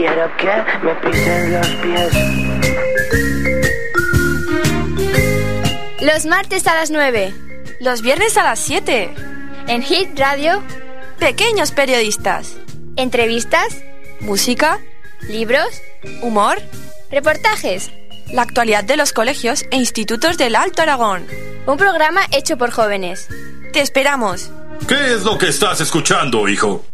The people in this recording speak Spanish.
quiero que me pisen los pies. Los martes a las 9. Los viernes a las 7. En Hit Radio. Pequeños periodistas. Entrevistas. Música. Libros. Humor. Reportajes. La actualidad de los colegios e institutos del Alto Aragón. Un programa hecho por jóvenes. Te esperamos. ¿Qué es lo que estás escuchando, hijo?